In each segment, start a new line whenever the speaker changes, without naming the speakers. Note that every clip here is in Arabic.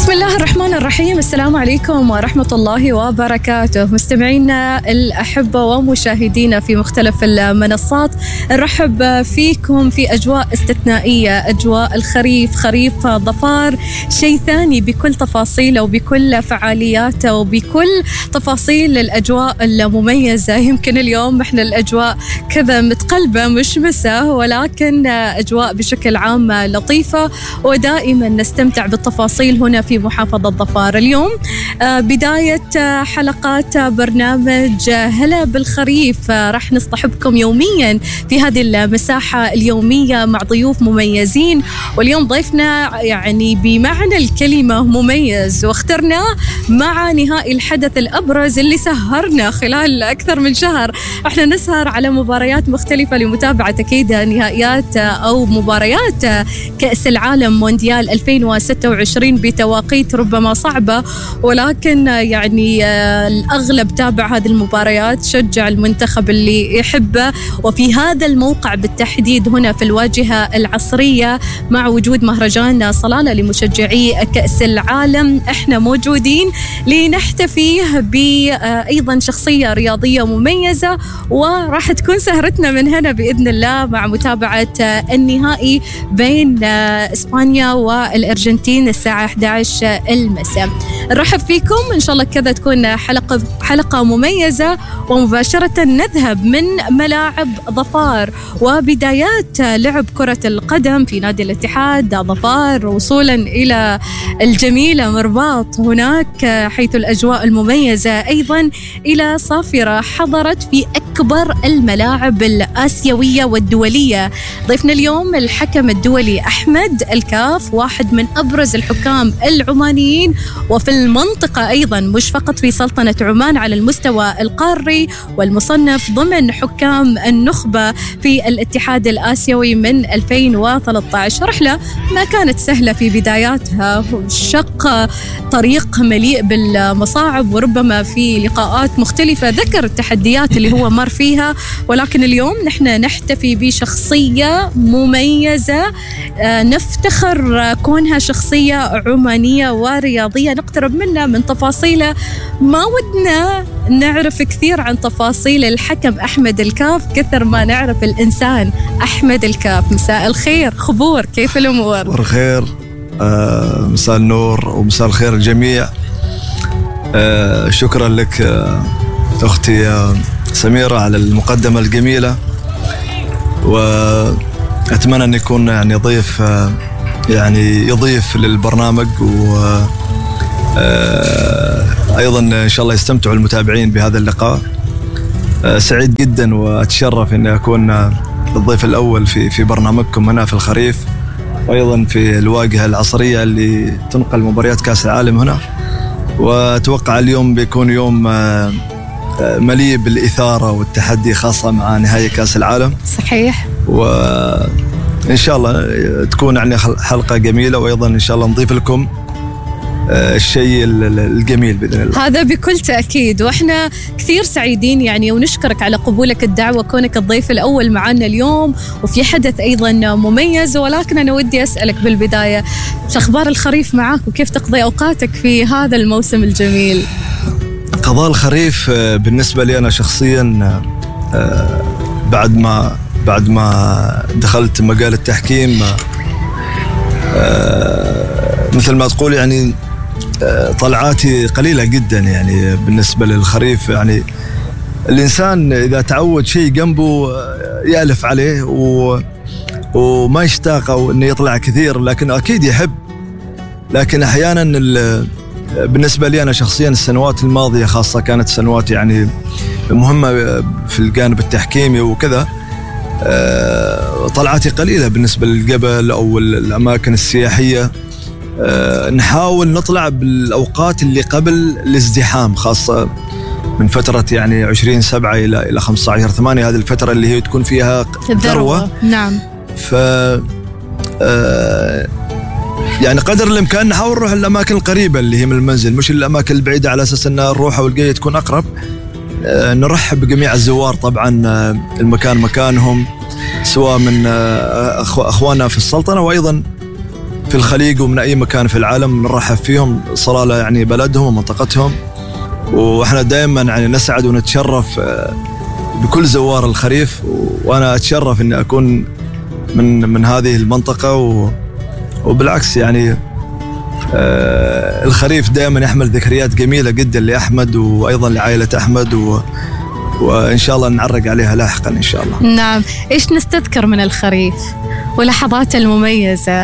بسم الله الرحمن الرحيم. السلام عليكم ورحمة الله وبركاته. مستمعينا الأحبة ومشاهدينا في مختلف المنصات، نرحب فيكم في أجواء استثنائية، أجواء الخريف، خريف ظفار، شيء ثاني بكل تفاصيله وبكل فعالياته وبكل تفاصيل الأجواء المميزة. يمكن اليوم احنا الأجواء كذا متقلبة مشمسة، ولكن أجواء بشكل عام لطيفة، ودائما نستمتع بالتفاصيل هنا في محافظة ظفار. اليوم بداية حلقات برنامج هلا بالخريف، راح نصطحبكم يوميا في هذه المساحة اليومية مع ضيوف مميزين، واليوم ضيفنا يعني بمعنى الكلمة مميز، واخترناه مع نهائي الحدث الأبرز اللي سهرنا خلال أكثر من شهر. احنا نسهر على مباريات مختلفة لمتابعة أكيد نهائيات أو مباريات كأس العالم مونديال 2026 بتواقيت ربما صعبة، ولكن يعني الأغلب تابع هذه المباريات، شجع المنتخب اللي يحبه. وفي هذا الموقع بالتحديد هنا في الواجهة العصرية مع وجود مهرجان صلالة لمشجعي كأس العالم، احنا موجودين لنحتفي بأيضا شخصية رياضية مميزة، وراح تكون سهرتنا من هنا بإذن الله مع متابعة النهائي بين إسبانيا والأرجنتين الساعة 11 المساء. نرحب فيكم إن شاء الله كذا تكون حلقة مميزة، ومباشرة نذهب من ملاعب ظفار وبدايات لعب كرة القدم في نادي الاتحاد ظفار، وصولا إلى الجميلة مرباط هناك حيث الأجواء المميزة، أيضا إلى صافرة حضرت في أكبر الملاعب الآسيوية والدولية. ضيفنا اليوم الحكم الدولي أحمد الكاف، واحد من أبرز الحكام العمانيين وفي المنطقة أيضا، مش فقط في سلطنة عمان، على المستوى القاري، والمصنف ضمن حكام النخبة في الاتحاد الآسيوي من 2013. رحلة ما كانت سهلة في بداياتها، شق طريق مليء بالمصاعب، وربما في لقاءات مختلفة ذكر التحديات اللي هو مر فيها، ولكن اليوم نحن نحتفي بشخصية مميزة نفتخر كونها شخصية عمانية ورياضية، نقترب منها من تفاصيله. ما ودنا نعرف كثير عن تفاصيل الحكم أحمد الكاف كثر ما نعرف الإنسان أحمد الكاف. مساء الخير خبور، كيف الأمور؟
بالخير، مساء النور ومساء الخير الجميع. شكرا لك أختي سميرة على المقدمة الجميلة، وأتمنى أن يكون يعني ضيف يعني يضيف للبرنامج، أيضا إن شاء الله يستمتعوا المتابعين بهذا اللقاء. سعيد جدا وأتشرف أن أكون الضيف الأول في برنامجكم هنا في الخريف، وأيضا في الواجهة العصرية اللي تنقل مباريات كأس العالم هنا. وأتوقع اليوم بيكون يوم مليء بالإثارة والتحدي، خاصة مع نهاية كأس العالم.
صحيح،
وإن شاء الله تكون يعني حلقة جميلة، وأيضا إن شاء الله نضيف لكم الشيء الجميل بإذن الله.
هذا بكل تأكيد، وإحنا كثير سعيدين يعني، ونشكرك على قبولك الدعوة كونك الضيف الأول معنا اليوم، وفي حدث أيضا مميز. ولكن أنا ودي أسألك بالبداية، شو أخبار الخريف معك، وكيف تقضي أوقاتك في هذا الموسم الجميل؟
قضاء الخريف بالنسبة لي أنا شخصيا، بعد ما دخلت مجال التحكيم، مثل ما تقول يعني طلعاتي قليلة جدا يعني بالنسبة للخريف. يعني الإنسان إذا تعود شيء جنبه يألف عليه وما يشتاق أو إنه يطلع كثير، لكن أكيد يحب. لكن أحيانا بالنسبة لي أنا شخصيا السنوات الماضية خاصة كانت سنوات يعني مهمة في الجانب التحكيمي وكذا، طلعاتي قليلة بالنسبة للجبل أو الأماكن السياحية. نحاول نطلع بالأوقات اللي قبل الازدحام، خاصة من فترة يعني 20/7 إلى 15/8، هذه الفترة اللي هي تكون فيها ذروة.
نعم.
يعني قدر الإمكان نحاول نروح الأماكن القريبة اللي هي من المنزل، مش الأماكن البعيدة، على أساس أن نروح والجاية تكون أقرب. نرحب بجميع الزوار طبعا، المكان مكانهم، سواء من أخواننا في السلطنة، وأيضا في الخليج ومن أي مكان في العالم نرحب فيهم. صلالة يعني بلدهم ومنطقتهم، وإحنا دائما يعني نسعد ونتشرف بكل زوار الخريف، وأنا أتشرف أني أكون من هذه المنطقة. وبالعكس يعني الخريف دائما يحمل ذكريات جميلة جدا لأحمد وأيضا لعائلة أحمد، وإن شاء الله نعرق عليها لاحقا إن شاء الله.
نعم، إيش نستذكر من الخريف ولحظاته المميزة؟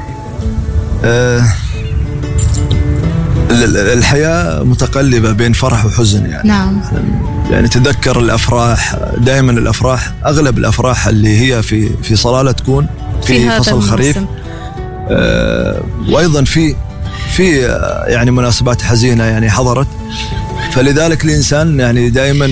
الحياة متقلبة بين فرح وحزن يعني.
نعم.
يعني تذكر الأفراح، دائما الأفراح، أغلب الأفراح اللي هي في صلالة تكون في فصل الخريف. وأيضا في يعني مناسبات حزينة يعني حضرت، فلذلك الإنسان يعني دائما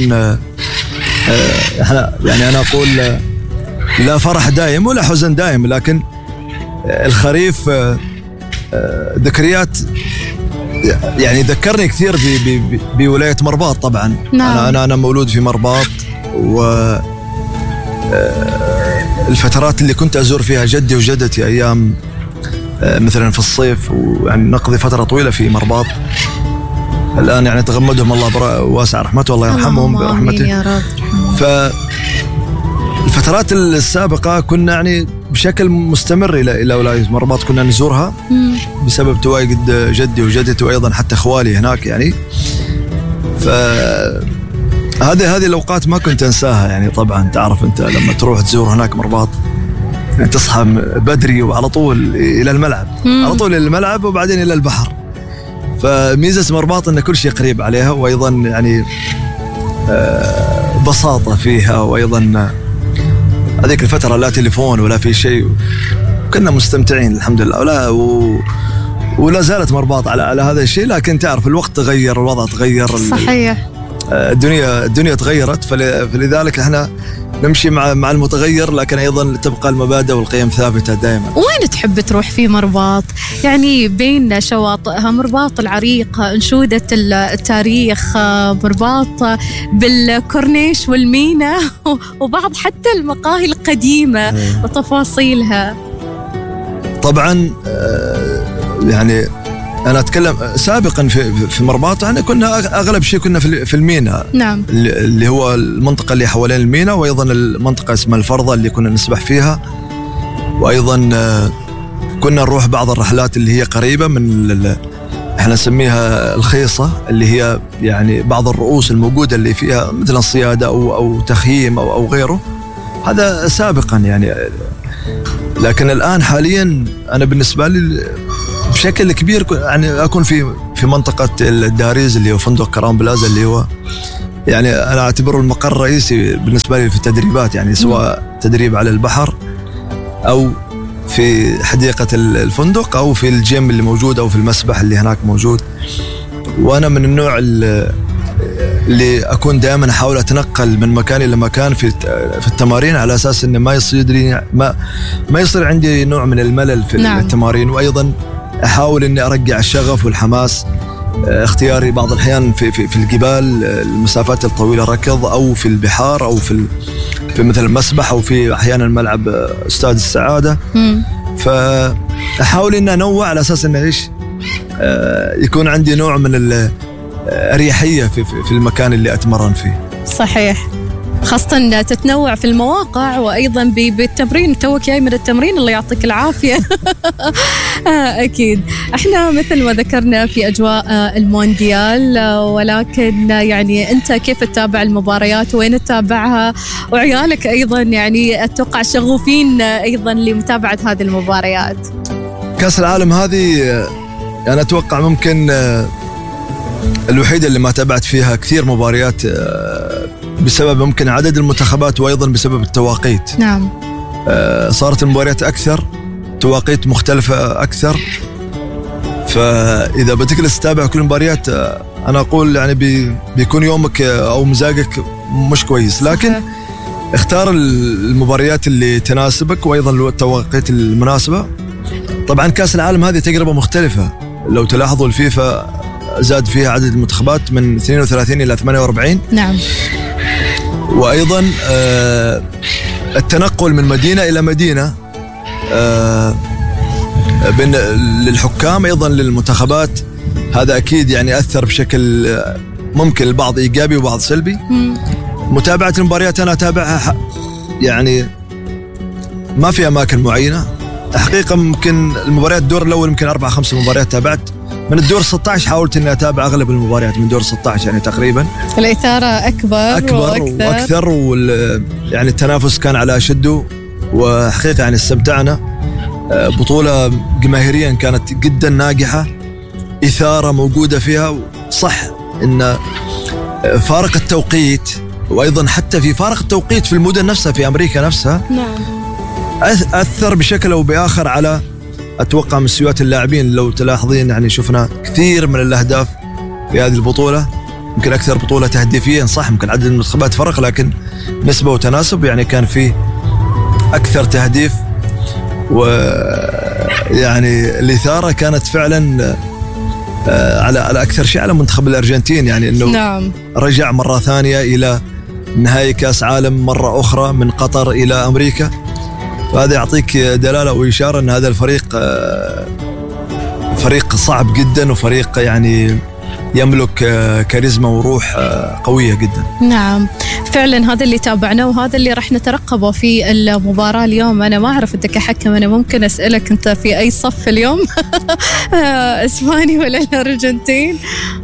يعني أنا أقول لا فرح دائم ولا حزن دائم، لكن الخريف ذكريات يعني ذكرني كثير بولاية مرباط طبعا.
نعم.
أنا مولود في مرباط، والفترات اللي كنت أزور فيها جدي وجدتي أيام مثلا في الصيف، ويعني نقضي فترة طويلة في مرباط. الآن يعني تغمدهم الله واسع رحمته، الله يرحمهم برحمته
يا رب.
فالفترات السابقة كنا يعني بشكل مستمر إلى ولاية مرباط كنا نزورها بسبب تواجد جدي وجدتي وأيضا حتى أخوالي هناك يعني. فهذه الأوقات ما كنت أنساها يعني. طبعا تعرف أنت لما تروح تزور هناك مرباط تصحى بدري وعلى طول إلى الملعب، على طول إلى الملعب وبعدين إلى البحر. فميزة مرباط أن كل شيء قريب عليها، وأيضا يعني بساطة فيها، وأيضا هذيك الفترة لا تليفون ولا في شيء، كنا مستمتعين الحمد لله. ولا زالت مرباط على هذا الشيء، لكن تعرف الوقت تغير، الوضع تغير،
صحيح،
الدنيا تغيرت، فلذلك احنا نمشي مع المتغير، لكن أيضا تبقى المبادئ والقيم ثابتة دائما.
وين تحب تروح في مرباط؟ يعني بين شواطئها مرباط العريق، أنشودة التاريخ مرباط بالكورنيش والمينا وبعض حتى المقاهي القديمة وتفاصيلها.
طبعا يعني أنا أتكلم سابقا في مرباط، يعني كنا أغلب شيء كنا في المينا.
نعم.
اللي هو المنطقة اللي حوالين المينا، وأيضا المنطقة اسمها الفرضة اللي كنا نسبح فيها، وأيضا كنا نروح بعض الرحلات اللي هي قريبة من احنا نسميها الخيصة، اللي هي يعني بعض الرؤوس الموجودة اللي فيها مثل الصيادة أو تخييم أو غيره. هذا سابقا يعني. لكن الآن حاليا أنا بالنسبة لي بشكل كبير يعني أكون في منطقة الداريز اللي هو فندق كرام بلازا، اللي هو يعني أنا أعتبره المقر الرئيسي بالنسبة لي في التدريبات، يعني سواء تدريب على البحر أو في حديقة الفندق أو في الجيم اللي موجود أو في المسبح اللي هناك موجود. وأنا من النوع اللي أكون دائما أحاول أتنقل من مكان إلى مكان في التمارين، على أساس إنه ما يصير عندي نوع من الملل في
نعم.
التمارين. وأيضا أحاول إني أرجع الشغف والحماس. اختياري بعض الأحيان في الجبال المسافات الطويلة ركض، أو في البحار، أو في مثل المسبح، أو في أحيانا ملعب استاد السعادة. فأحاول إني أنوع على أساس إنه إيش يكون عندي نوع من الأريحية في المكان اللي أتمرن فيه.
صحيح، خاصة تتنوع في المواقع، وأيضا بالتمرين. توك جاي من التمرين، الله يعطيك العافية. أكيد احنا مثل ما ذكرنا في أجواء المونديال، ولكن يعني أنت كيف تتابع المباريات، وين تتابعها؟ وعيالك أيضا يعني أتوقع شغوفين أيضا لمتابعة هذه المباريات.
كأس العالم هذه أنا أتوقع ممكن الوحيدة اللي ما تابعت فيها كثير مباريات بسبب ممكن عدد المنتخبات، وأيضا بسبب التواقيت.
نعم.
صارت المباريات أكثر، تواقيت مختلفة أكثر، فإذا بتجلس تتابع كل المباريات أنا أقول يعني بيكون يومك أو مزاجك مش كويس. لكن اختار المباريات اللي تناسبك، وأيضا التواقيت المناسبة. طبعا كأس العالم هذه تجربة مختلفة. لو تلاحظوا الفيفا زاد فيها عدد المنتخبات من 32 إلى 48.
نعم.
وأيضا التنقل من مدينة إلى مدينة بين للحكام أيضا للمنتخبات. هذا أكيد يعني أثر بشكل ممكن البعض إيجابي وبعض سلبي. متابعة المباريات أنا أتابعها يعني ما في أماكن معينة حقيقة. ممكن المباريات الدور الأول يمكن 4-5 مباريات تابعت. من الدور 16 حاولت إني أتابع أغلب المباريات من دور 16 يعني تقريبا.
الإثارة أكبر
وأكثر يعني التنافس كان على أشده، وحقيقة يعني استمتعنا. بطولة جماهيريا كانت جدا ناجحة، إثارة موجودة فيها. صح إن فارق التوقيت، وأيضا حتى في فارق التوقيت في المدن نفسها في أمريكا نفسها أثر بشكل أو بآخر على أتوقع مستويات اللاعبين. لو تلاحظين يعني شفنا كثير من الأهداف في هذه البطولة، يمكن أكثر بطولة تهديفيا. صح يمكن عدد المنتخبات فرق، لكن نسبة وتناسب يعني كان فيه أكثر تهديف. ويعني الإثارة كانت فعلا على أكثر شيء على منتخب الأرجنتين، يعني أنه رجع مرة ثانية إلى نهائي كأس عالم مرة أخرى من قطر إلى أمريكا. وهذا يعطيك دلالة وإشارة أن هذا الفريق فريق صعب جدا، وفريق يعني يملك كاريزما وروح قوية جدا.
نعم فعلا هذا اللي تابعناه وهذا اللي راح نترقبه في المباراة اليوم. أنا ما أعرف أنت كحكم، أنا ممكن أسألك أنت في أي صف اليوم؟ إسباني ولا الأرجنتين؟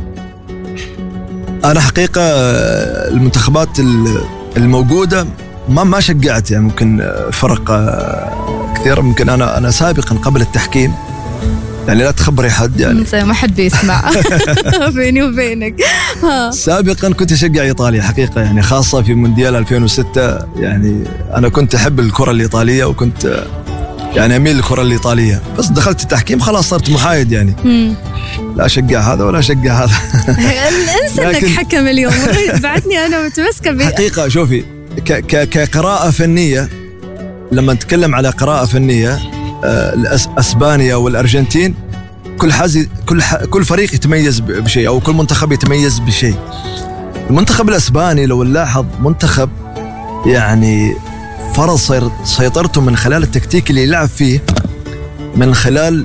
أنا حقيقة المنتخبات الموجودة ما شجعت، يعني ممكن فرق كثير. ممكن أنا سابقا قبل التحكيم يعني لا تخبري حد يعني
ما حد بيسمع بيني وبينك.
سابقا كنت أشجع إيطاليا حقيقة، يعني خاصة في مونديال 2006. يعني أنا كنت أحب الكرة الإيطالية وكنت يعني أميل للكرة الإيطالية، بس دخلت التحكيم خلاص صرت محايد، يعني لا أشجع هذا ولا أشجع هذا.
انسى انك حكم اليوم، بعدني أنا متمسكة
حقيقة. شوفي كقراءة فنية، لما نتكلم على قراءة فنية أسبانيا والأرجنتين كل فريق يتميز بشيء، أو كل منتخب يتميز بشيء. المنتخب الأسباني لو نلاحظ منتخب يعني فرض سيطرته من خلال التكتيك اللي يلعب فيه، من خلال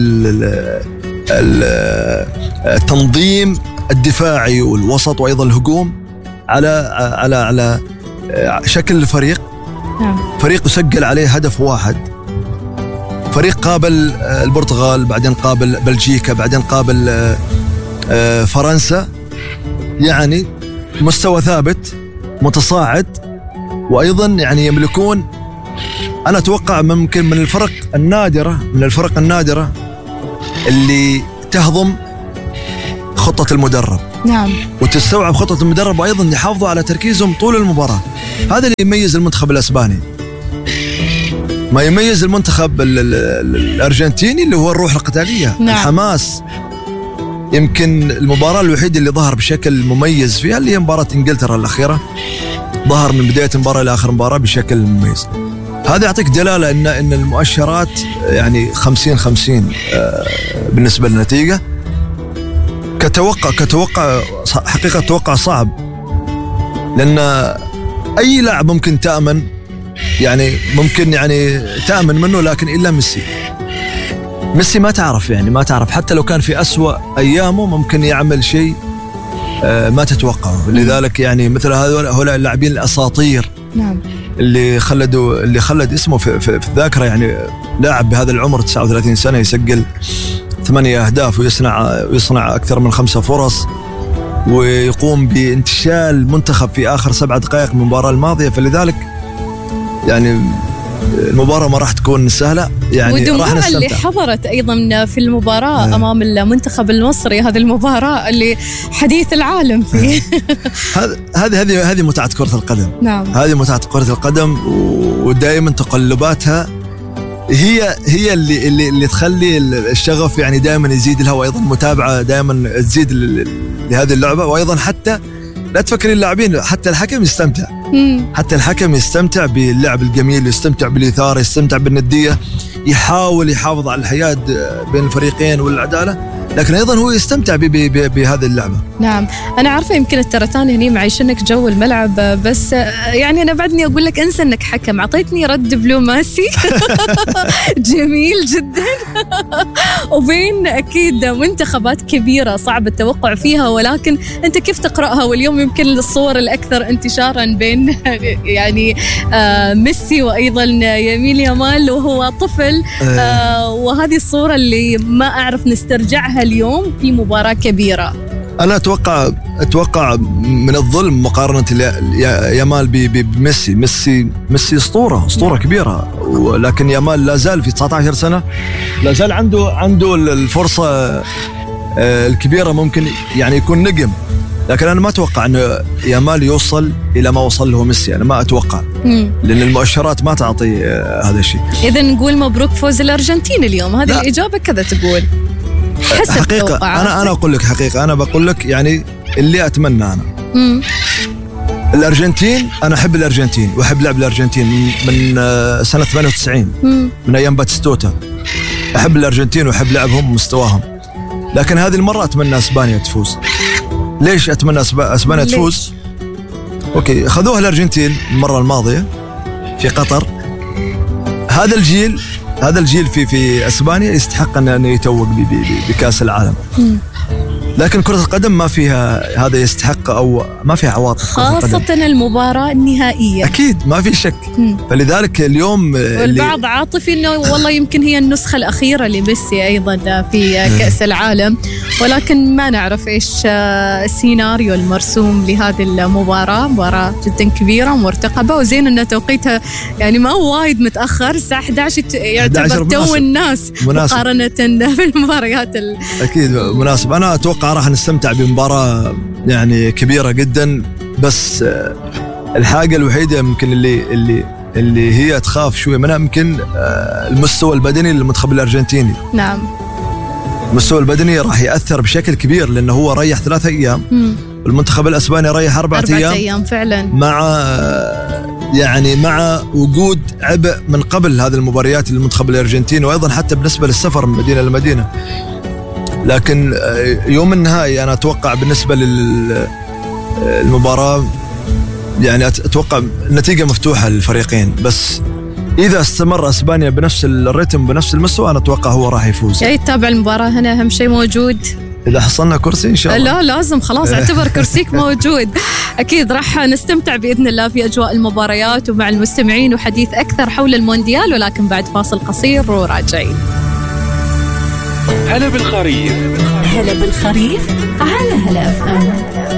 التنظيم الدفاعي والوسط وأيضا الهجوم على شكل الفريق. فريق يسجل عليه هدف واحد. فريق قابل البرتغال، بعدين قابل بلجيكا، بعدين قابل فرنسا. يعني مستوى ثابت متصاعد، وأيضا يعني يملكون، أنا أتوقع ممكن من الفرق النادرة اللي تهضم خطة المدرب.
نعم.
وتستوعب خطة المدرب، وأيضا يحافظوا على تركيزهم طول المباراة. هذا اللي يميز المنتخب الأسباني. ما يميز المنتخب الأرجنتيني اللي هو الروح القتالية. نعم. الحماس. يمكن المباراة الوحيدة اللي ظهر بشكل مميز فيها اللي هي مباراة إنجلترا الأخيرة، ظهر من بداية المباراة إلى آخر المباراة بشكل مميز. هذا يعطيك دلالة إن المؤشرات يعني 50-50 بالنسبة للنتيجة. كتوقع حقيقة توقع صعب، لأن أي لاعب ممكن تأمن، يعني ممكن يعني تأمن منه، لكن إلا ميسي ما تعرف حتى لو كان في أسوأ أيامه ممكن يعمل شيء ما تتوقعه. لذلك يعني مثل هؤلاء اللاعبين الأساطير.
نعم.
اللي خلد اسمه في الذاكرة، يعني لاعب بهذا العمر 39 سنة يسجل 8 أهداف ويصنع أكثر من 5 فرص، ويقوم بانتشال منتخب في آخر 7 دقائق من المباراة الماضية. فلذلك يعني المباراة ما راح تكون سهلة، يعني
والجمهور اللي حضرت أيضا في المباراة أمام المنتخب المصري، هذه المباراة اللي حديث العالم فيه.
هذه متعة كرة القدم.
نعم.
هذه متعة كرة القدم، ودائما تقلباتها هي اللي تخلي الشغف يعني دائما يزيد لها، وأيضا المتابعة دائما تزيد لهذه اللعبة. وأيضا حتى لا تفكري اللاعبين، حتى الحكم يستمتع. حتى الحكم يستمتع باللعب الجميل، يستمتع بالإثارة، يستمتع بالندية، يحاول يحافظ على الحياد بين الفريقين والعدالة. لكن أيضا هو يستمتع بهذه اللعبة.
نعم، أنا عارفة يمكن الترتان هني معيشنك جو الملعب، بس يعني أنا بعدني أقول لك انسى إنك حكم، عطيتني رد دبلوماسي جميل جدا وبين أكيد منتخبات كبيرة صعب التوقع فيها، ولكن أنت كيف تقرأها؟ واليوم يمكن الصور الأكثر انتشارا بين يعني ميسي وأيضا يميل يامال وهو طفل، وهذه الصورة اللي ما أعرف نسترجعها اليوم في مباراة كبيرة.
أنا أتوقع من الظلم مقارنة يامال بميسي. ميسي أسطورة كبيرة، ولكن يامال لا زال في 19 سنة، لا زال عنده الفرصة الكبيرة، ممكن يعني يكون نجم. لكن أنا ما أتوقع أن يامال يوصل إلى ما وصل له ميسي، أنا ما أتوقع، لأن المؤشرات ما تعطي هذا الشيء.
إذا نقول مبروك فوز الأرجنتين اليوم، هذه الإجابة كذا تقول
حقيقة. أنا أقول لك حقيقة، أنا بقول لك يعني اللي أتمنى أنا الأرجنتين. أنا أحب الأرجنتين وأحب لعب الأرجنتين من سنة 98 من أيام باتستوتا. أحب الأرجنتين وأحب لعبهم ومستواهم، لكن هذه المرة أتمنى أسبانيا تفوز. ليش أتمنى أسبانيا تفوز؟ أوكي، خذوها الأرجنتين المرة الماضية في قطر. هذا الجيل في أسبانيا يستحق أن يتوج بكأس العالم. لكن كرة القدم ما فيها هذا يستحق، أو ما فيها عواطف،
خاصة المباراة النهائية
أكيد ما في شك. فلذلك اليوم
والبعض عاطفي أنه والله يمكن هي النسخة الأخيرة لميسي أيضا في كأس العالم، ولكن ما نعرف إيش السيناريو المرسوم لهذه المباراة. مباراة جدا كبيرة مرتقبة، وزين أن توقيتها يعني ما هو وايد متأخر، الساعة 11 يعتبر تو الناس مقارنة بالمباريات
أكيد مناسب. أنا أتوقع راح نستمتع بمباراة يعني كبيرة جدا، بس الحاجة الوحيدة يمكن اللي هي تخاف شوي منها يمكن المستوى البدني للمنتخب الأرجنتيني.
نعم،
المستوى البدني راح يأثر بشكل كبير، لأنه هو ريح 3 أيام، والمنتخب الأسباني ريح 4
أيام فعلا،
مع وجود عبء من قبل هذه المباريات للمنتخب الأرجنتيني، وأيضا حتى بالنسبة للسفر من مدينة لمدينة. لكن يوم النهائي أنا أتوقع بالنسبة للمباراة يعني أتوقع النتيجة مفتوحة للفريقين، بس إذا استمر أسبانيا بنفس الريتم بنفس المستوى أنا أتوقع هو راح يفوز.
يعني تتابع المباراة هنا، أهم شيء موجود.
إذا حصلنا كرسي إن شاء الله.
لا لازم خلاص اعتبر كرسيك موجود. أكيد راح نستمتع بإذن الله في أجواء المباريات ومع المستمعين وحديث أكثر حول المونديال، ولكن بعد فاصل قصير وراجعين.
هلا بالخريف،
هلا بالخريف على هلا FM.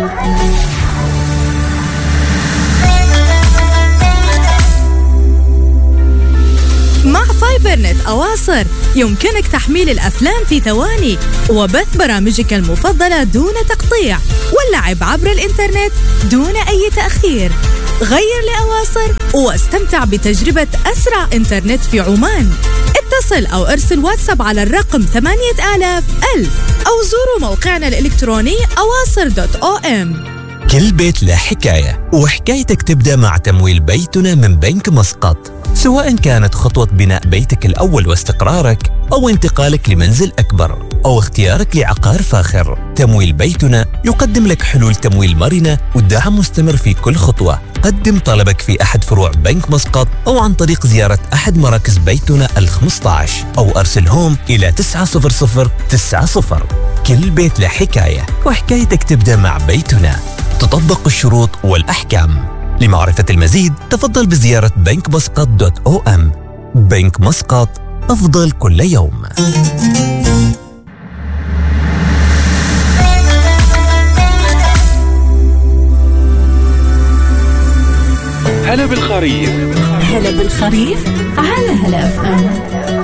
مع فايبرنت أواصر يمكنك تحميل الأفلام في ثواني وبث برامجك المفضلة دون تقطيع، واللعب عبر الإنترنت دون أي تأخير. غير لأواصر واستمتع بتجربة أسرع إنترنت في عمان. اتصل أو ارسل واتساب على الرقم 8000 أو زوروا موقعنا الإلكتروني أواصر.om.
كل بيت له حكاية، وحكايتك تبدأ مع تمويل بيتنا من بنك مسقط. سواء كانت خطوة بناء بيتك الأول واستقرارك، أو انتقالك لمنزل أكبر، أو اختيارك لعقار فاخر، تمويل بيتنا يقدم لك حلول تمويل مرنة ودعم مستمر في كل خطوة. قدم طلبك في أحد فروع بنك مسقط أو عن طريق زيارة أحد مراكز بيتنا 15، أو أرسلهم إلى 90090. كل بيت له حكاية، وحكايتك تبدأ مع بيتنا. تطبق الشروط والأحكام. لمعرفة المزيد تفضل بزيارة bankmuscat.om. بنك مسقط، أفضل كل يوم.
هلا بالخريف،
هلا بالخريف على هلا FM.